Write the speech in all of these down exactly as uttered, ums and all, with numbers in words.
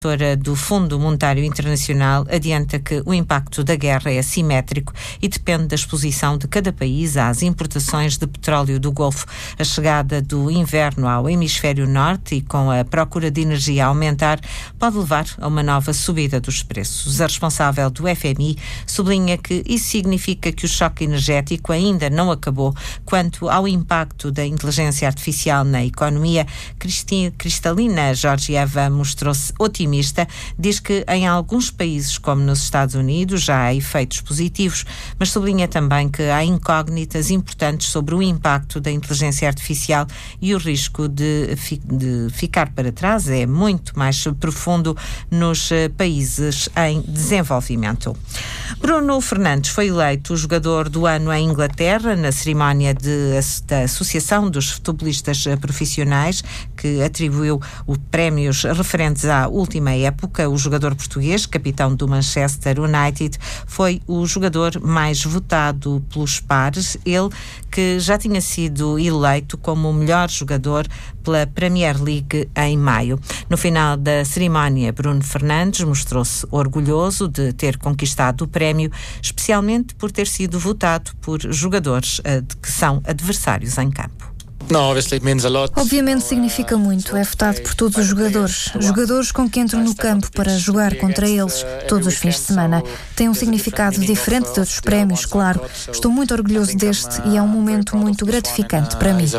do Fundo Monetário Internacional adianta que o impacto da guerra é assimétrico e depende da exposição de cada país às importações de petróleo do Golfo. A chegada do inverno ao hemisfério norte e com a procura de energia a aumentar pode levar a uma nova subida dos preços. A responsável do F M I sublinha que isso significa que o choque energético ainda não acabou. Quanto ao impacto da inteligência artificial na economia, Cristalina Georgieva mostrou-se otimista. Diz que em alguns países, como nos Estados Unidos, já há efeitos positivos, mas sublinha também que há incógnitas importantes sobre o impacto da inteligência artificial e o risco de, fi- de ficar para trás é muito mais profundo nos países em desenvolvimento. Bruno Fernandes foi eleito o jogador do ano em Inglaterra na cerimónia de, da Associação dos Futebolistas Profissionais, que atribuiu os prémios referentes à última época. O jogador português, capitão do Manchester United, foi o jogador mais votado pelos pares, ele que já tinha sido eleito como o melhor jogador pela Premier League em maio. No final da cerimónia, Bruno Fernandes mostrou-se orgulhoso de ter conquistado o prémio, especialmente por ter sido votado por jogadores uh, que são adversários em campo. Obviamente significa muito, é votado por todos os jogadores, jogadores com que entro no campo para jogar contra eles todos os fins de semana. Tem um significado diferente de outros prémios, claro. Estou muito orgulhoso deste e é um momento muito gratificante para mim.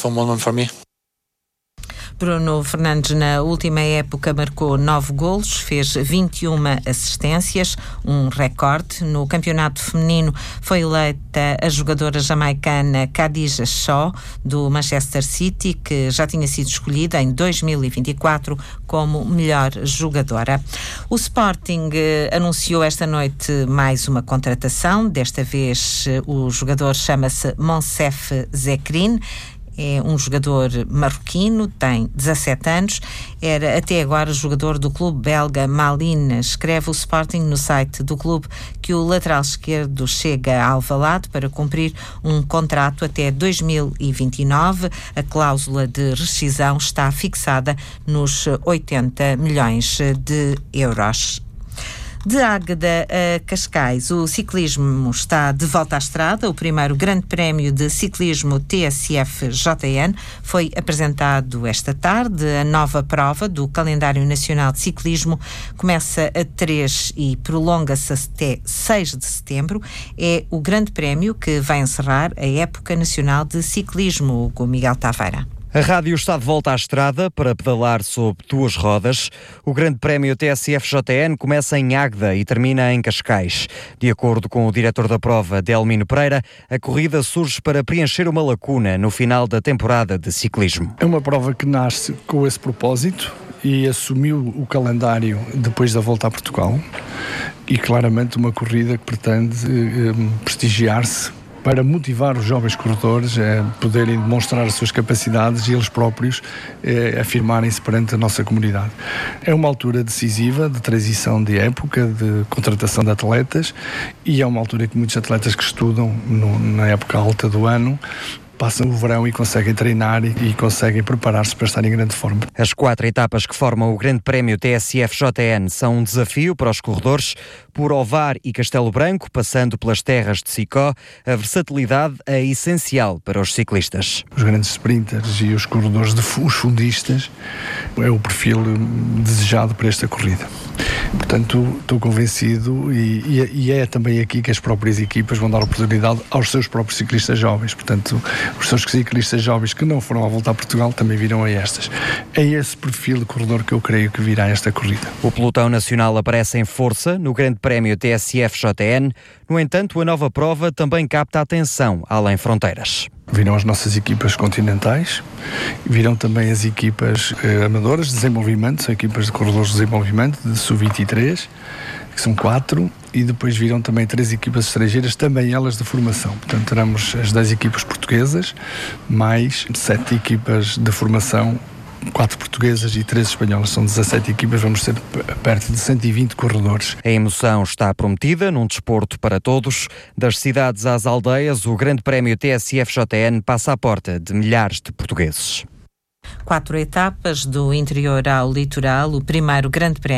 Bruno Fernandes, na última época, marcou nove golos, fez vinte e uma assistências, um recorde. No campeonato feminino foi eleita a jogadora jamaicana Khadija Shaw, do Manchester City, que já tinha sido escolhida em dois mil e vinte e quatro como melhor jogadora. O Sporting eh, anunciou esta noite mais uma contratação. Desta vez eh, o jogador chama-se Monsef Zekrin. É um jogador marroquino, tem dezassete anos, era até agora jogador do clube belga Malines. Escreve o Sporting no site do clube que o lateral esquerdo chega a Alvalade para cumprir um contrato até dois mil e vinte e nove. A cláusula de rescisão está fixada nos oitenta milhões de euros. De Águeda a Cascais, o ciclismo está de volta à estrada. O primeiro grande prémio de ciclismo T S F J N foi apresentado esta tarde. A nova prova do calendário nacional de ciclismo começa a três e prolonga-se até seis de setembro. É o grande prémio que vai encerrar a época nacional de ciclismo, com Miguel Taveira. A rádio está de volta à estrada para pedalar sob duas rodas. O Grande Prémio T S F J N começa em Águeda e termina em Cascais. De acordo com o diretor da prova, Delmino Pereira, a corrida surge para preencher uma lacuna no final da temporada de ciclismo. É uma prova que nasce com esse propósito e assumiu o calendário depois da volta a Portugal e claramente uma corrida que pretende eh, prestigiar-se para motivar os jovens corredores a poderem demonstrar as suas capacidades e eles próprios eh, afirmarem-se perante a nossa comunidade. É uma altura decisiva de transição de época, de contratação de atletas, e é uma altura que muitos atletas que estudam no, na época alta do ano passam o verão e conseguem treinar e, e conseguem preparar-se para estar em grande forma. As quatro etapas que formam o Grande Prémio T S F J N são um desafio para os corredores. Por Ovar e Castelo Branco, passando pelas terras de Sicó, a versatilidade é essencial para os ciclistas. Os grandes sprinters e os corredores, de, os fundistas, é o perfil desejado para esta corrida. Portanto, estou convencido e, e, e é também aqui que as próprias equipas vão dar oportunidade aos seus próprios ciclistas jovens. Portanto, os seus ciclistas jovens que não foram à volta a Portugal também virão a estas. É esse perfil de corredor que eu creio que virá a esta corrida. O pelotão nacional aparece em força no Grande Prémio T S F J N. No entanto, a nova prova também capta a atenção além fronteiras. Virão as nossas equipas continentais, virão também as equipas eh, amadoras de desenvolvimento, são equipas de corredores de desenvolvimento, de sub vinte e três, que são quatro, e depois virão também três equipas estrangeiras, também elas de formação. Portanto, teremos as dez equipas portuguesas, mais sete equipas de formação, quatro portuguesas e três espanholas. São dezassete equipas, vamos ter perto de cento e vinte corredores. A emoção está prometida num desporto para todos. Das cidades às aldeias, o Grande Prémio T S F J N passa à porta de milhares de portugueses. quatro etapas, do interior ao litoral. O primeiro grande prémio